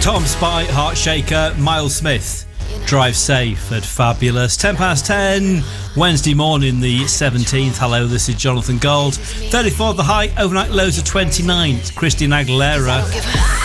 Tom Spy, Heart Shaker, Miles Smith, Drive Safe at Fabulous. 10:10, Wednesday morning, the 17th. Hello, this is Jonathan Gold. 34 the high, overnight lows of 29. It's Christina Aguilera.